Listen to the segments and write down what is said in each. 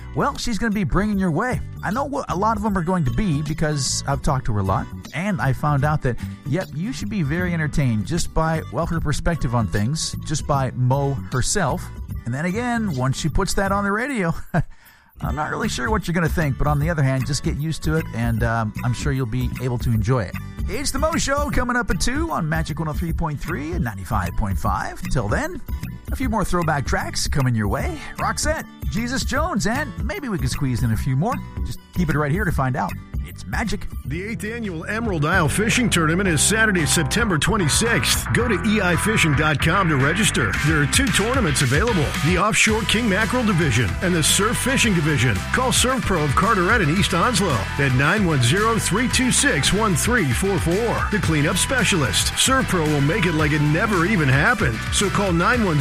well, she's going to be bringing your way. I know what a lot of them are going to be because I've talked to her a lot, and I found out that, yep, you should be very entertained just by, well, her perspective on things, just by Mo herself. And then again, once she puts that on the radio, I'm not really sure what you're going to think, but on the other hand, just get used to it, and I'm sure you'll be able to enjoy it. It's the Mo Show coming up at 2 on Magic 103.3 and 95.5. Till then, a few more throwback tracks coming your way. Roxette, Jesus Jones, and maybe we can squeeze in a few more. Just keep it right here to find out. It's Magic. The 8th Annual Emerald Isle Fishing Tournament is Saturday, September 26th. Go to eifishing.com to register. There are 2 tournaments available, the Offshore King Mackerel Division and the Surf Fishing Division. Call Surf Pro of Carteret in East Onslow at 910-326-1344. The cleanup specialist. Surf Pro will make it like it never even happened. So call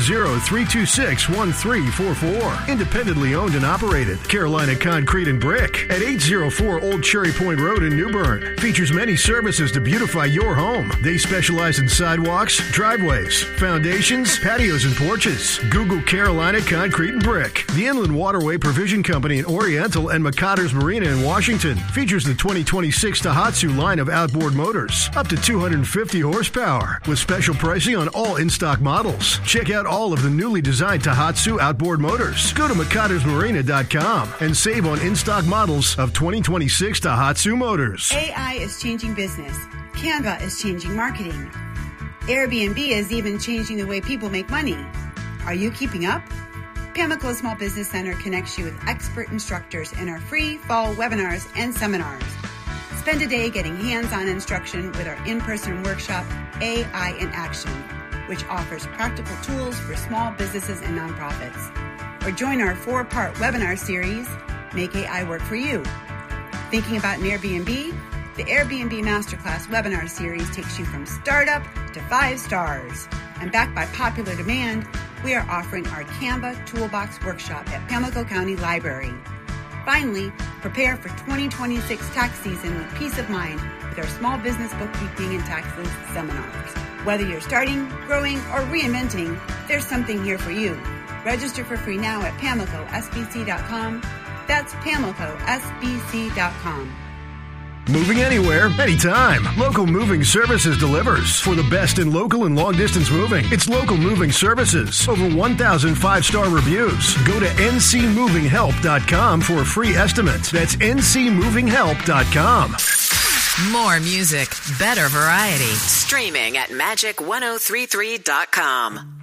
910-326-1344. Independently owned and operated. Carolina Concrete and Brick at 804 Old Cherry Point Road in New Bern. Features many services to beautify your home. They specialize in sidewalks, driveways, foundations, patios, and porches. Google Carolina Concrete and Brick. The Inland Waterway Provision Company in Oriental and McCotter's Marina in Washington features the 2026 Tohatsu line of outboard motors, up to 250 horsepower, with special pricing on all in-stock models. Check out all of the newly designed Tohatsu outboard motors. Go to McCottersMarina.com and save on in-stock models of 2026 Tohatsu motors. AI is changing business. Canva is changing marketing. Airbnb is even changing the way people make money. Are you keeping up? Pamlico Small Business Center connects you with expert instructors in our free fall webinars and seminars. Spend a day getting hands-on instruction with our in-person workshop, AI in Action, which offers practical tools for small businesses and nonprofits. Or join our 4-part webinar series, Make AI Work for You. Thinking about an Airbnb? The Airbnb Masterclass webinar series takes you from startup to 5 stars. And backed by popular demand, we are offering our Canva Toolbox Workshop at Pamlico County Library. Finally, prepare for 2026 tax season with peace of mind with our small business bookkeeping and taxes seminars. Whether you're starting, growing, or reinventing, there's something here for you. Register for free now at PamlicoSBC.com. That's PamlicoSBC.com. Moving anywhere, anytime. Local Moving Services delivers. For the best in local and long-distance moving, it's Local Moving Services. Over 1,000 5-star reviews. Go to ncmovinghelp.com for a free estimate. That's ncmovinghelp.com. More music, better variety. Streaming at magic1033.com.